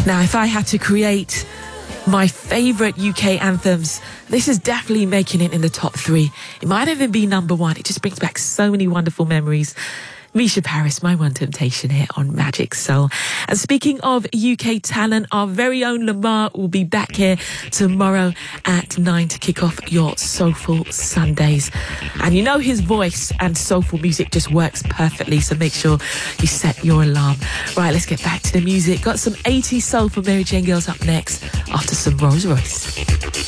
Now, if I had to create my favourite UK anthems, this is definitely making it in the top 3. It might even be number 1. It just brings back so many wonderful memories. Misha Paris, My One Temptation here on Magic Soul. And speaking of UK talent, our very own Lamar will be back here tomorrow at 9 to kick off your Soulful Sundays. And you know his voice and soulful music just works perfectly, so make sure you set your alarm. Right, let's get back to the music. Got some 80s soul for Mary Jane Girls up next after some Rolls Royce.